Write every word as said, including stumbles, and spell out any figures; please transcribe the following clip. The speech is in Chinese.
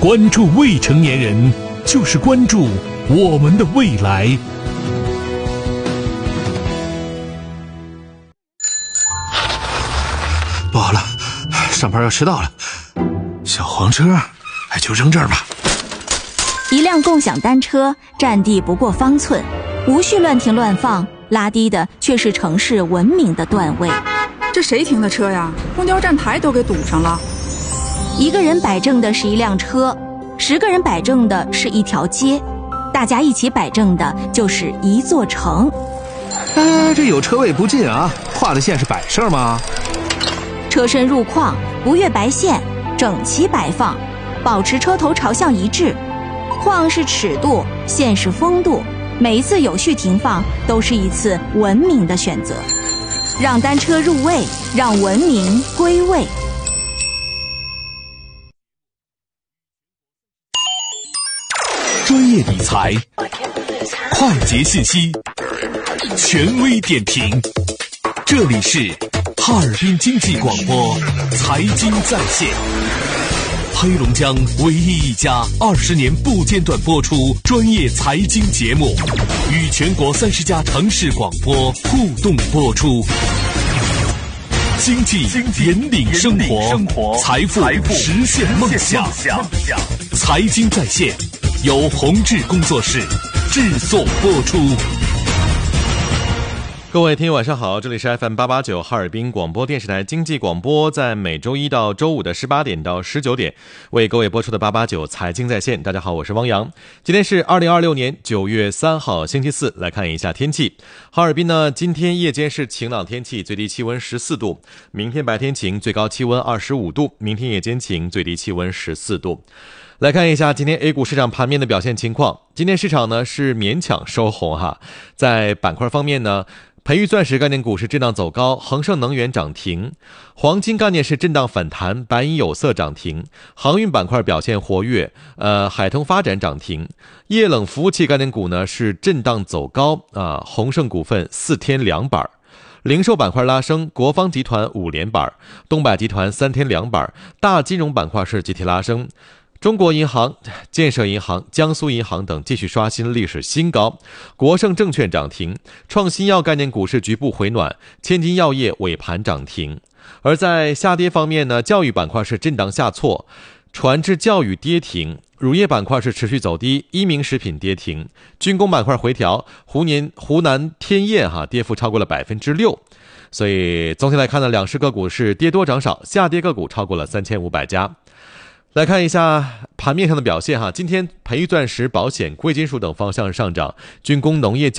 关注未成年人，就是关注我们的未来。 不好了，上班要迟到了。小黄车，哎，就扔这儿吧。 一辆共享单车占地不过方寸，无序乱停乱放，拉低的却是城市文明的段位。 这谁停的车呀？公交站台都给堵上了。 一个人摆正的是一辆车，十个人摆正的是一条街，大家一起摆正的就是一座城。 哎，这有车位不进啊，画的线是摆设吗？ 车身入框，不越白线，整齐摆放，保持车头朝向一致。框是尺度，线是风度，每一次有序停放都是一次文明的选择。让单车入位，让文明归位。 专业理财，快捷信息，权威点评，这里是哈尔滨经济广播财经在线，黑龙江唯一一家二十年不间断播出专业财经节目，与全国三十家城市广播互动播出。经济引领生活，财富实现梦想。财经在线由宏志工作室制作播出。 各位听友晚上好，这里是 F M 八八九 哈尔滨广播电视台经济广播，在每周一到周五的十八点到十九点为各位播出的八八九财经在线。大家好，我是汪洋。今天是二零二六年九月三号星期四，来看一下天气。哈尔滨呢，今天夜间是晴朗天气，最低气温十四度，明天白天晴，最高气温二十五度，明天夜间晴，最低气温十四度。来看一下今天 A 股市场盘面的表现情况。今天市场呢是勉强收红哈，在板块方面呢，培育钻石概念股是震荡走高，恒盛能源涨停，黄金概念是震荡反弹，白银有色涨停，航运板块表现活跃，呃，海通发展涨停，液冷服务器概念股呢是震荡走高啊，宏盛股份四天两板。零售板块拉升，国方集团五连板，东百集团三天两板，大金融板块是集体拉升。中国银行、建设银行、江苏银行等继续刷新历史新高，国盛证券涨停，创新药概念股是局部回暖，千金药业尾盘涨停。而在下跌方面呢，教育板块是震荡下挫，传智教育跌停，乳业板块是持续走低，一鸣食品跌停，军工板块回调，湖南湖南天燕哈跌幅超过了百分之六。所以总体来看呢，两市个股是跌多涨少，下跌个股超过了三千五百家。来看一下盘面上的表现哈，今天培育钻石、保险、贵金属等方向上涨，军工、农业、教